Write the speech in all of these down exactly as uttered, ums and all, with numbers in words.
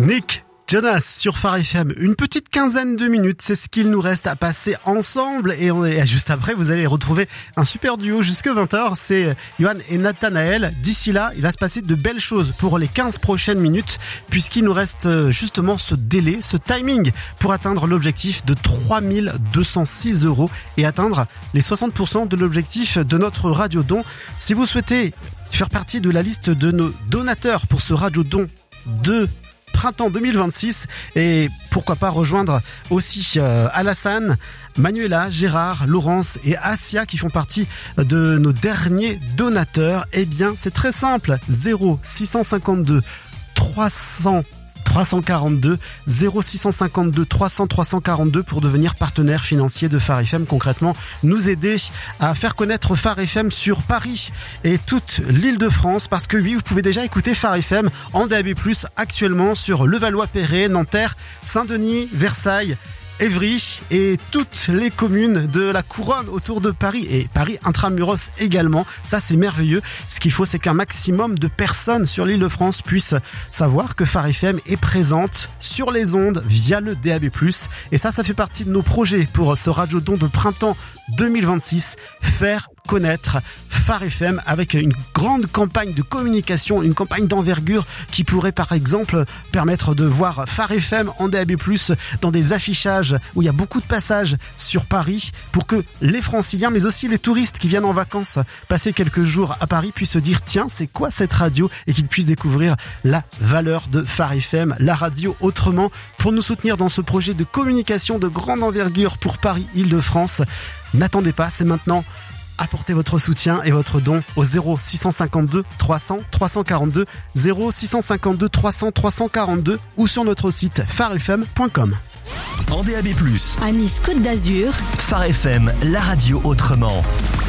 Nick Jonas sur Phare F M, une petite quinzaine de minutes, c'est ce qu'il nous reste à passer ensemble et, on est, juste après vous allez retrouver un super duo jusque vingt heures, c'est Johan et Nathanaël. D'ici là, il va se passer de belles choses pour les quinze prochaines minutes puisqu'il nous reste justement ce délai, ce timing pour atteindre l'objectif de trois mille deux cent six euros et atteindre les soixante pour cent de l'objectif de notre radio don. Si vous souhaitez faire partie de la liste de nos donateurs pour ce radio don de printemps deux mille vingt-six et pourquoi pas rejoindre aussi euh, Alassane, Manuela, Gérard, Laurence et Asia qui font partie de nos derniers donateurs, eh bien c'est très simple, zéro six cent cinquante-deux trois cents trois cent quarante-deux, zéro six cent cinquante-deux trois cents trois cent quarante-deux pour devenir partenaire financier de Phare F M, concrètement nous aider à faire connaître Phare F M sur Paris et toute l'Île-de-France, parce que oui, vous pouvez déjà écouter Phare F M en D A B plus, actuellement sur Levallois-Perret, Nanterre, Saint-Denis, Versailles, Évry et toutes les communes de la couronne autour de Paris et Paris intramuros également. Ça, c'est merveilleux. Ce qu'il faut, c'est qu'un maximum de personnes sur l'île de France puissent savoir que Phare F M est présente sur les ondes via le D A B plus. Et ça, ça fait partie de nos projets pour ce radio don de printemps deux mille vingt-six. Faire connaître Phare F M avec une grande campagne de communication, une campagne d'envergure qui pourrait par exemple permettre de voir Phare F M en D A B plus dans des affichages où il y a beaucoup de passages sur Paris pour que les franciliens mais aussi les touristes qui viennent en vacances passer quelques jours à Paris puissent se dire tiens, c'est quoi cette radio, et qu'ils puissent découvrir la valeur de Phare F M, la radio autrement. Pour nous soutenir dans ce projet de communication de grande envergure pour Paris-Île-de-France, n'attendez pas, c'est maintenant. Apportez votre soutien et votre don au zéro six cent cinquante-deux trois cents trois cent quarante-deux, zéro six cent cinquante-deux trois cents trois cent quarante-deux ou sur notre site phare f m point com. En D A B plus, à Nice Côte d'Azur, Phare F M, la radio autrement.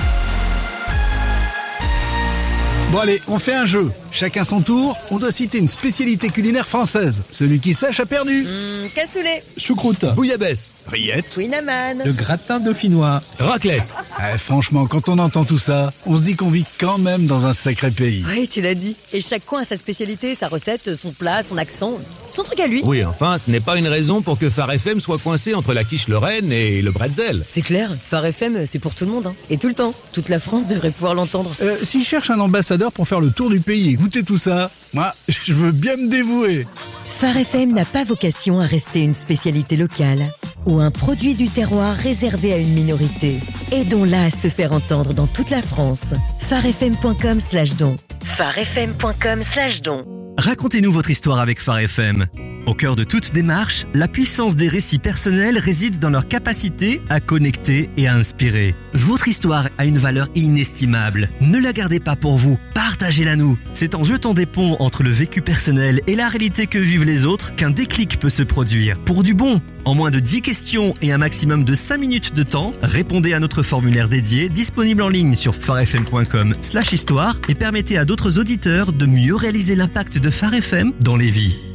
Bon allez, on fait un jeu. Chacun son tour, on doit citer une spécialité culinaire française. Celui qui sèche a perdu. Mmh, cassoulet. Choucroute. Bouillabaisse. Rillette. Twinaman. Le gratin dauphinois. Raclette. Eh, franchement, quand on entend tout ça, on se dit qu'on vit quand même dans un sacré pays. Oui, tu l'as dit. Et chaque coin a sa spécialité, sa recette, son plat, son accent, son truc à lui. Oui, enfin, ce n'est pas une raison pour que Phare F M soit coincé entre la quiche Lorraine et le bretzel. C'est clair, Phare F M, c'est pour tout le monde. Hein. Et tout le temps. Toute la France devrait pouvoir l'entendre. Euh, si je cherche un ambassadeur pour faire le tour du pays et goûter tout ça, moi, je veux bien me dévouer. Phare F M n'a pas vocation à rester une spécialité locale ou un produit du terroir réservé à une minorité. Aidons-la à se faire entendre dans toute la France. phare f m point com slash don. phare f m point com slash don. Racontez-nous votre histoire avec Phare F M. Au cœur de toute démarche, la puissance des récits personnels réside dans leur capacité à connecter et à inspirer. Votre histoire a une valeur inestimable. Ne la gardez pas pour vous, partagez-la nous. C'est en jetant des ponts entre le vécu personnel et la réalité que vivent les autres qu'un déclic peut se produire. Pour du bon, en moins de dix questions et un maximum de cinq minutes de temps, répondez à notre formulaire dédié disponible en ligne sur phare f m point com slash histoire et permettez à d'autres auditeurs de mieux réaliser l'impact de Phare F M dans les vies.